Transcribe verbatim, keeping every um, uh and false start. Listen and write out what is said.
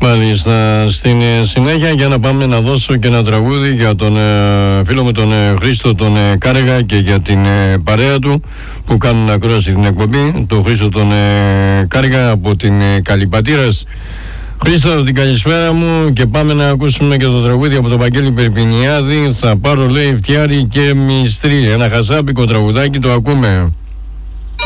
Μάλιστα, στην ε, συνέχεια για να πάμε να δώσω και ένα τραγούδι για τον ε, φίλο μου τον ε, Χρήστο τον ε, Κάρεγα και για την ε, παρέα του που κάνουν ακρόαση την εκπομπή, τον Χρήστο τον ε, Κάρεγα από την ε, Καλυπατήρας. Χρήστο, την καλησπέρα μου και πάμε να ακούσουμε και το τραγούδι από τον Βαγγέλη Περπινιάδη. Θα πάρω, λέει, φτιάρι και μυστρή, ένα χασάπικο τραγουδάκι, το ακούμε.